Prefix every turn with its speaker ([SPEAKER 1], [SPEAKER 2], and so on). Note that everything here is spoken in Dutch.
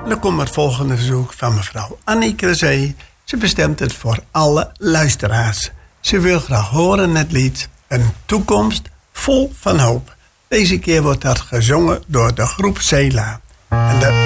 [SPEAKER 1] En dan komt het volgende verzoek van mevrouw Annie Crezé. Ze bestemt het voor alle luisteraars. Ze wil graag horen het lied Een toekomst vol van hoop. Deze keer wordt dat gezongen door de groep Cela. En de